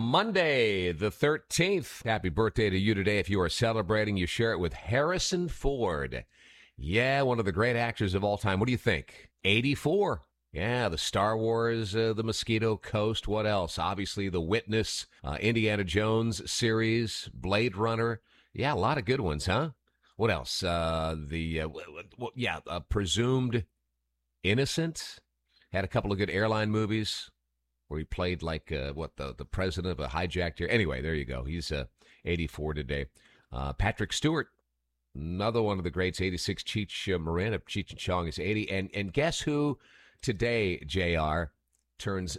Monday, the 13th. Happy birthday to you today. If you are celebrating, you share it with Harrison Ford. Yeah, one of the great actors of all time. What do you think? 84. Yeah, the Star Wars, the Mosquito Coast. What else? Obviously, The Witness, Indiana Jones series, Blade Runner. Yeah, a lot of good ones, huh? What else? Presumed Innocent. Had a couple of good airline movies where he played like, the president of a hijacked air. Anyway, there you go. He's 84 today. Patrick Stewart, another one of the greats, 86. Cheech Marin of Cheech and Chong is 80. And guess who today, JR, turns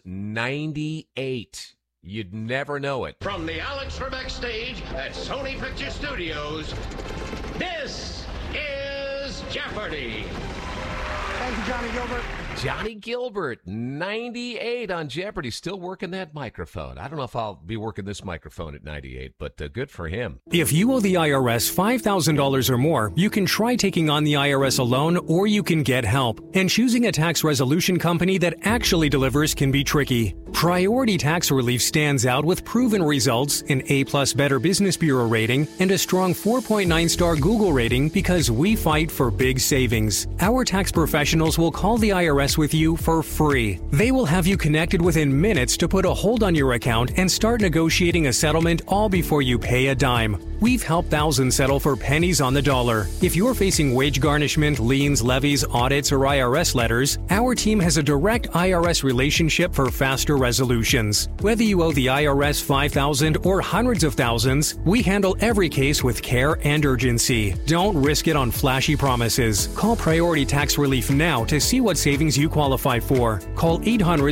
98? You'd never know it. From the Alex Trebek stage at Sony Picture Studios, this is Jeopardy! Thank you, Johnny Gilbert. Johnny Gilbert, 98 on Jeopardy, still working that microphone. I don't know if I'll be working this microphone at 98, but good for him. If you owe the IRS $5,000 or more, you can try taking on the IRS alone, or you can get help. And choosing a tax resolution company that actually delivers can be tricky. Priority Tax Relief stands out with proven results, an A+ Better Business Bureau rating, and a strong 4.9-star Google rating because we fight for big savings. Our tax professionals will call the IRS with you for free. They will have you connected within minutes to put a hold on your account and start negotiating a settlement all before you pay a dime. We've helped thousands settle for pennies on the dollar. If you're facing wage garnishment, liens, levies, audits, or IRS letters, our team has a direct IRS relationship for faster resolutions. Whether you owe the IRS $5,000 or hundreds of thousands, we handle every case with care and urgency. Don't risk it on flashy promises. Call Priority Tax Relief now to see what savings you qualify for. Call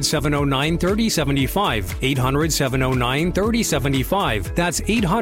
800-709-3075. 800-709-3075. That's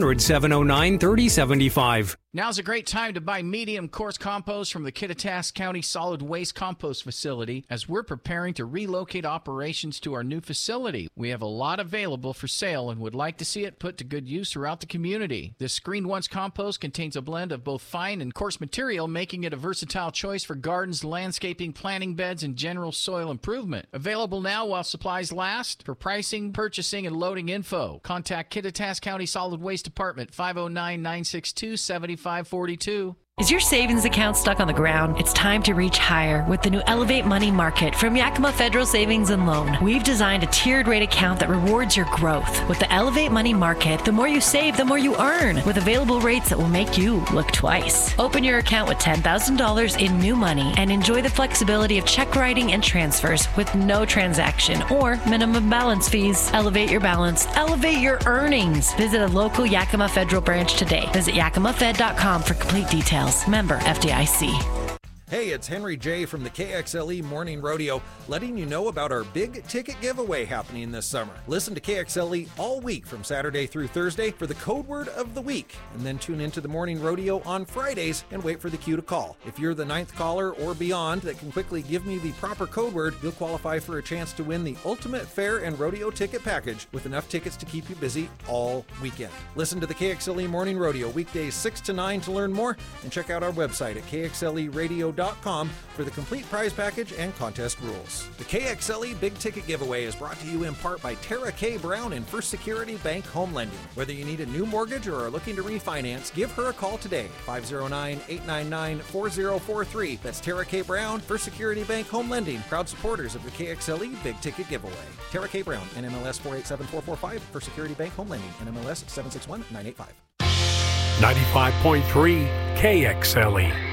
800-709-3075. Now's a great time to buy medium coarse compost from the Kittitas County Solid Waste Compost Facility as we're preparing to relocate operations to our new facility. We have a lot available for sale and would like to see it put to good use throughout the community. This Screened Once compost contains a blend of both fine and coarse material, making it a versatile choice for gardens, landscaping, planting beds, and general soil improvement. Available now while supplies last. For pricing, purchasing, and loading info, contact Kittitas County Solid Waste Department, 509-962-7542. Is your savings account stuck on the ground? It's time to reach higher with the new Elevate Money Market from Yakima Federal Savings and Loan. We've designed a tiered rate account that rewards your growth. With the Elevate Money Market, the more you save, the more you earn, with available rates that will make you look twice. Open your account with $10,000 in new money and enjoy the flexibility of check writing and transfers with no transaction or minimum balance fees. Elevate your balance. Elevate your earnings. Visit a local Yakima Federal branch today. Visit yakimafed.com for complete details. Member FDIC. Hey, it's Henry J. from the KXLE Morning Rodeo, letting you know about our big ticket giveaway happening this summer. Listen to KXLE all week from Saturday through Thursday for the code word of the week, and then tune into the Morning Rodeo on Fridays and wait for the cue to call. If you're the 9th caller or beyond that can quickly give me the proper code word, you'll qualify for a chance to win the ultimate fair and rodeo ticket package with enough tickets to keep you busy all weekend. Listen to the KXLE Morning Rodeo weekdays 6 to 9 to learn more, and check out our website at kxleradio.com for the complete prize package and contest rules. The KXLE Big Ticket Giveaway is brought to you in part by Tara K. Brown and First Security Bank Home Lending. Whether you need a new mortgage or are looking to refinance, give her a call today, 509-899-4043. That's Tara K. Brown, First Security Bank Home Lending, proud supporters of the KXLE Big Ticket Giveaway. Tara K. Brown, NMLS 487445, First Security Bank Home Lending, NMLS 761985. 95.3 KXLE.